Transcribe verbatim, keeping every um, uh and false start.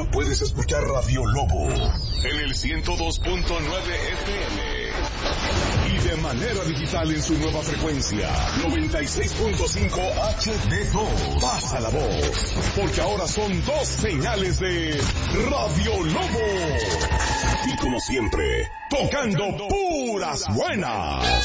Ahora puedes escuchar Radio Lobo en el ciento dos punto nueve F M y de manera digital en su nueva frecuencia noventa y seis punto cinco H D dos. Pasa la voz, porque ahora son dos señales de Radio Lobo. Y como siempre, tocando puras buenas.